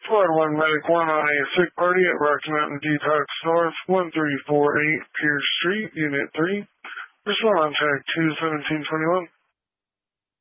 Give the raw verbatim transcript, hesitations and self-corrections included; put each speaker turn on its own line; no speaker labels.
Flood one Medic one on a sick party at Rocky Mountain Detox North, one three four eight Pierce Street, Unit three. Respond on tag two seventeen twenty-one.